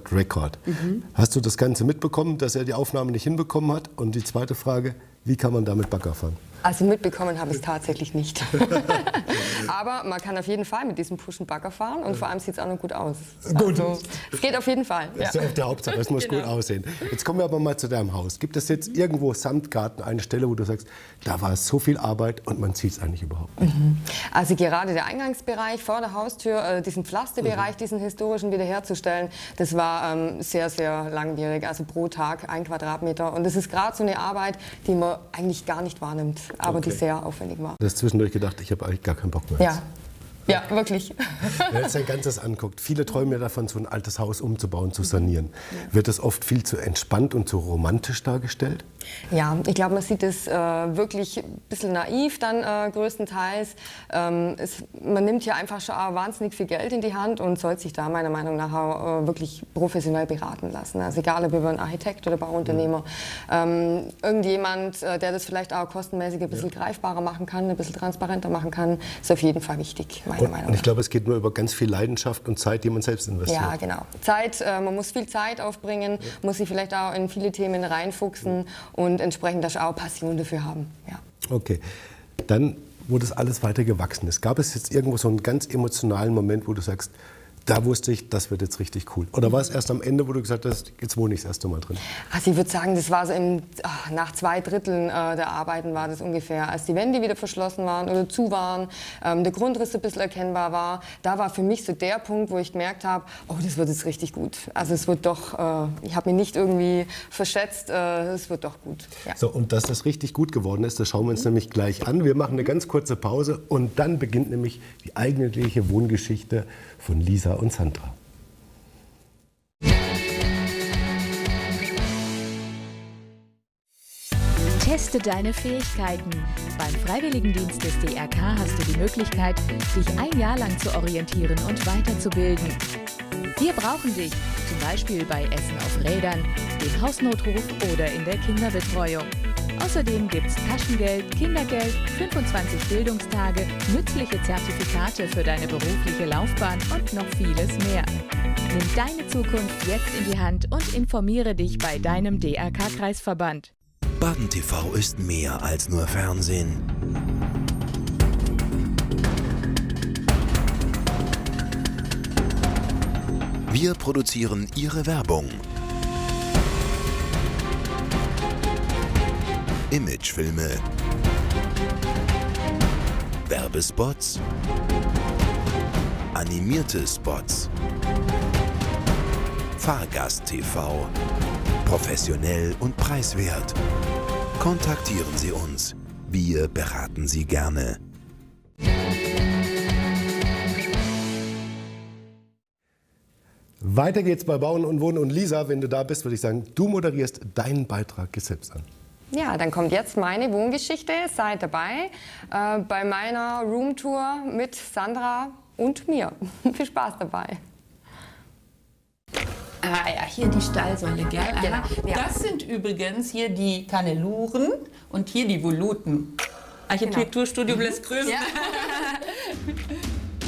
Record. Hast du das Ganze mitbekommen, dass er die Aufnahme nicht hinbekommen hat? Und die zweite Frage, wie kann man damit Bagger fahren? Also mitbekommen habe ich es tatsächlich nicht. Aber man kann auf jeden Fall mit diesem Pushen Bagger fahren und vor allem sieht es auch noch gut aus. Gut. Also, es geht auf jeden Fall. Das ist ja die Hauptsache, es muss gut aussehen. Jetzt kommen wir aber mal zu deinem Haus. Gibt es jetzt irgendwo samt Garten eine Stelle, wo du sagst, da war so viel Arbeit und man sieht es eigentlich überhaupt nicht? Also gerade der Eingangsbereich vor der Haustür, diesen Pflasterbereich, diesen historischen wiederherzustellen, das war sehr, sehr langwierig. Also pro Tag 1 Quadratmeter. Und das ist gerade so eine Arbeit, die man eigentlich gar nicht wahrnimmt, aber die sehr aufwendig war. Du hast zwischendurch gedacht, ich habe eigentlich gar keinen Bock mehr. Ja, wirklich. Wenn man jetzt dein Ganzes anguckt, viele träumen ja davon, so ein altes Haus umzubauen, zu sanieren. Wird das oft viel zu entspannt und zu romantisch dargestellt? Ja, ich glaube, man sieht es wirklich ein bisschen naiv dann größtenteils. Man nimmt hier einfach schon wahnsinnig viel Geld in die Hand und sollte sich da meiner Meinung nach auch, wirklich professionell beraten lassen. Also egal, ob über einen Architekt oder Bauunternehmer. Irgendjemand, der das vielleicht auch kostenmäßig ein bisschen greifbarer machen kann, ein bisschen transparenter machen kann, ist auf jeden Fall wichtig. Und ich glaube, es geht nur über ganz viel Leidenschaft und Zeit, die man selbst investiert. Ja, genau. Zeit, man muss viel Zeit aufbringen, muss sich vielleicht auch in viele Themen reinfuchsen und entsprechend das auch Passion dafür haben. Ja. Okay, dann, wo das alles weiter gewachsen ist, gab es jetzt irgendwo so einen ganz emotionalen Moment, wo du sagst, da wusste ich, das wird jetzt richtig cool? Oder war es erst am Ende, wo du gesagt hast, jetzt wohne ich das erste Mal drin? Also ich würde sagen, das war so nach 2 Dritteln der Arbeiten war das ungefähr. Als die Wände wieder verschlossen waren oder zu waren, der Grundriss ein bisschen erkennbar war, da war für mich so der Punkt, wo ich gemerkt habe, oh, das wird jetzt richtig gut. Also es wird doch, ich habe mich nicht irgendwie verschätzt, es wird doch gut. Ja. So, und dass das richtig gut geworden ist, das schauen wir uns nämlich gleich an. Wir machen eine ganz kurze Pause und dann beginnt nämlich die eigentliche Wohngeschichte von Lisa und Sandra. Teste deine Fähigkeiten. Beim Freiwilligendienst des DRK hast du die Möglichkeit, dich ein Jahr lang zu orientieren und weiterzubilden. Wir brauchen dich, zum Beispiel bei Essen auf Rädern, dem Hausnotruf oder in der Kinderbetreuung. Außerdem gibt's Taschengeld, Kindergeld, 25 Bildungstage, nützliche Zertifikate für deine berufliche Laufbahn und noch vieles mehr. Nimm deine Zukunft jetzt in die Hand und informiere dich bei deinem DRK-Kreisverband. Baden TV ist mehr als nur Fernsehen. Wir produzieren Ihre Werbung. Imagefilme, Werbespots, animierte Spots, Fahrgast-TV, professionell und preiswert. Kontaktieren Sie uns. Wir beraten Sie gerne. Weiter geht's bei Bauen und Wohnen. Und Lisa, wenn du da bist, würde ich sagen, du moderierst deinen Beitrag selbst an. Ja, dann kommt jetzt meine Wohngeschichte. Seid dabei bei meiner Roomtour mit Sandra und mir. Viel Spaß dabei. Ah ja, hier die Stahlsäule, gell? Genau, ja. Das sind übrigens hier die Kanneluren und hier die Voluten. Architekturstudio lässt grüßen. Ja.